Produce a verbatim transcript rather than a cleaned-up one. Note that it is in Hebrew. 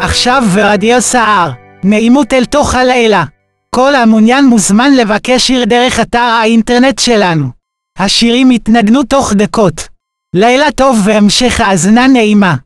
עכשיו ברדיו סער, נעימות אל תוך הלילה. כל המעוניין מוזמן לבקש שיר דרך אתר האינטרנט שלנו. השירים יתנגנו תוך דקות. לילה טוב והמשך האזנה נעימה.